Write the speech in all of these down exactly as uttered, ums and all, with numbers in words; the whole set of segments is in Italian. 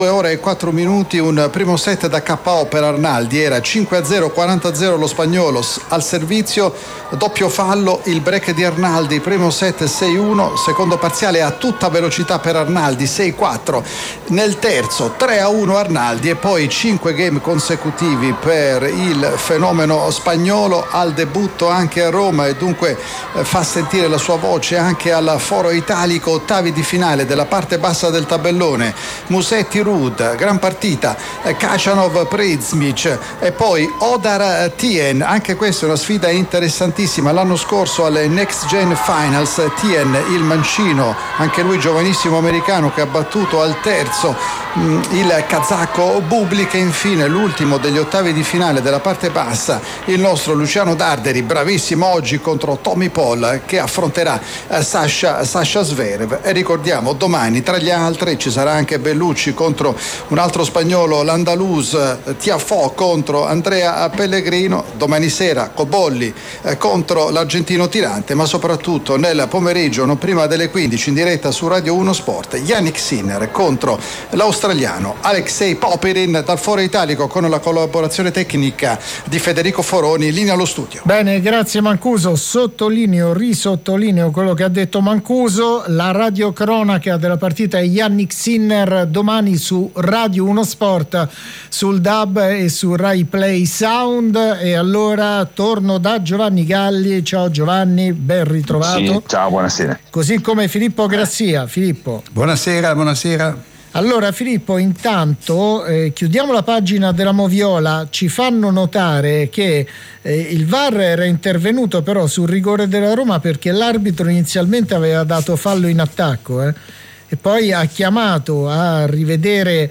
due ore e quattro minuti, un primo set da K O per Arnaldi, era cinque a zero, quaranta a zero lo spagnolo al servizio, doppio fallo, il break di Arnaldi, primo set sei a uno, secondo parziale a tutta velocità per Arnaldi, sei a quattro, nel terzo tre a uno Arnaldi e poi cinque game consecutivi per il fenomeno spagnolo, al debutto anche a Roma e dunque fa sentire la sua voce anche al Foro Italico, ottavi di finale della parte bassa del tabellone, Musetti Rud, gran partita, Khachanov Prizmic e poi Odar Tien, anche questa è una sfida interessantissima, l'anno scorso alle Next Gen Finals Tien, il mancino, anche lui giovanissimo americano che ha battuto al terzo mh, il kazako Bublik e infine l'ultimo degli ottavi di finale della parte bassa il nostro Luciano Darderi, bravissimo oggi contro Tommy Paul che affronterà eh, Sasha, Sasha Zverev e ricordiamo domani tra gli altri ci sarà anche Bellucci contro un altro spagnolo, l'Andalus Tiafoe contro Andrea Pellegrino, domani sera Cobolli eh, contro l'argentino Tirante, ma soprattutto nel pomeriggio non prima delle quindici in diretta su Radio uno Sport Jannik Sinner contro l'australiano Alexei Popyrin dal Foro Italico con la collaborazione tecnica di Federico Foroni, linea allo studio. Bene, grazie Mancuso, sottolineo, risottolineo quello che ha detto Mancuso, la radiocronaca della partita è Jannik Sinner domani su Radio uno Sport, sul D A B e su Rai Play Sound. E allora torno da Giovanni Galli. Ciao Giovanni, ben ritrovato. Sì, ciao, buonasera. Così come Filippo Grassia. Filippo. Buonasera, buonasera. Allora Filippo, intanto eh, chiudiamo la pagina della Moviola, ci fanno notare che eh, il V A R era intervenuto però sul rigore della Roma perché l'arbitro inizialmente aveva dato fallo in attacco eh. E poi ha chiamato a rivedere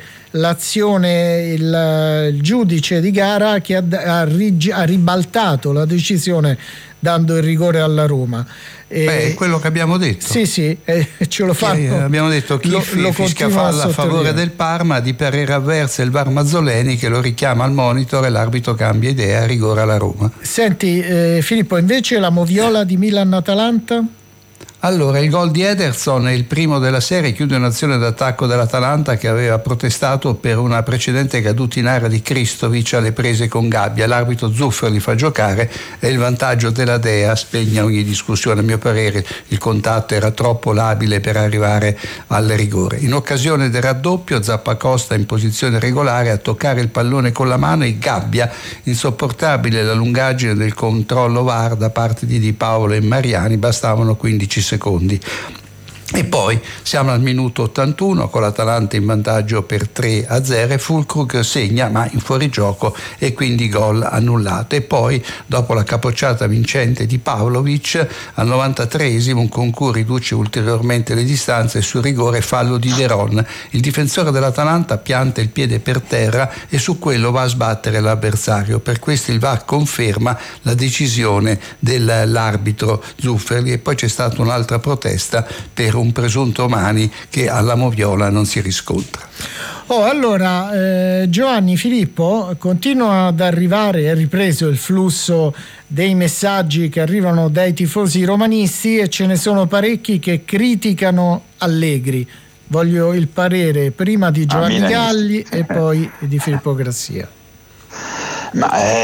l'azione il, il giudice di gara che ha, ha, rig, ha ribaltato la decisione dando il rigore alla Roma. E Beh, è quello che abbiamo detto. Sì, sì, eh, ce lo fanno. Eh, abbiamo detto chi lo, fi, lo fischia fallo a favore del Parma, di parere avverso il V A R Mazzoleni che lo richiama al monitor e l'arbitro cambia idea, rigore alla Roma. Senti eh, Filippo, invece la Moviola di Milan-Atalanta? Allora, il gol di Ederson è il primo della serie, chiude un'azione d'attacco dell'Atalanta che aveva protestato per una precedente caduta in area di Kristovic alle prese con Gabbia. L'arbitro Zuffero li fa giocare e il vantaggio della Dea spegne ogni discussione. A mio parere il contatto era troppo labile per arrivare al rigore. In occasione del raddoppio Zappacosta in posizione regolare a toccare il pallone con la mano e Gabbia, insopportabile la lungaggine del controllo V A R da parte di Di Paolo e Mariani, bastavano quindici secondi. E poi siamo al minuto ottantuno con l'Atalanta in vantaggio per tre a zero e Fulkrug segna ma in fuorigioco e quindi gol annullato. E poi dopo la capocciata vincente di Pavlovic al novantatreesimo un Concù riduce ulteriormente le distanze sul rigore, fallo di Deron. Il difensore dell'Atalanta pianta il piede per terra e su quello va a sbattere l'avversario. Per questo il V A R conferma la decisione dell'arbitro Zufferli e poi c'è stata un'altra protesta per un presunto Mani che alla Moviola non si riscontra. Oh, allora eh, Giovanni, Filippo, continua ad arrivare, è ripreso il flusso dei messaggi che arrivano dai tifosi romanisti e ce ne sono parecchi che criticano Allegri. Voglio il parere prima di Giovanni Galli e poi di Filippo Grassia. Ma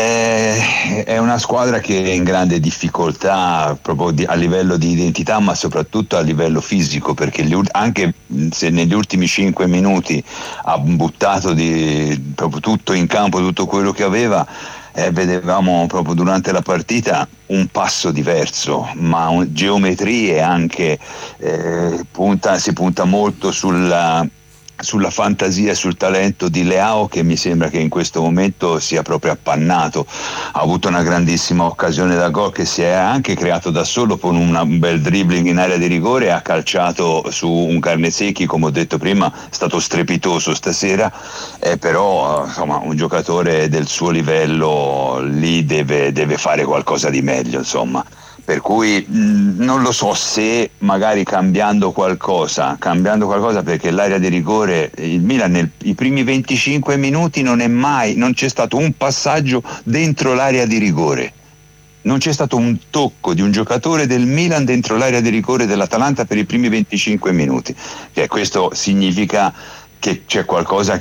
è, è una squadra che è in grande difficoltà proprio di, a livello di identità, ma soprattutto a livello fisico, perché gli, anche se negli ultimi cinque minuti ha buttato di, proprio tutto in campo, tutto quello che aveva, eh, vedevamo proprio durante la partita un passo diverso, ma un, geometrie anche, eh, punta, si punta molto sulla sulla fantasia e sul talento di Leao, che mi sembra che in questo momento sia proprio appannato. Ha avuto una grandissima occasione da gol che si è anche creato da solo con una, un bel dribbling in area di rigore, ha calciato su un Carnesecchi, come ho detto prima, è stato strepitoso stasera, eh, però insomma un giocatore del suo livello lì deve, deve fare qualcosa di meglio, insomma. Per cui mh, non lo so se magari cambiando qualcosa, cambiando qualcosa perché l'area di rigore, il Milan nei primi venticinque minuti non è mai, non c'è stato un passaggio dentro l'area di rigore. Non c'è stato un tocco di un giocatore del Milan dentro l'area di rigore dell'Atalanta per i primi venticinque minuti. Cioè, questo significa che c'è qualcosa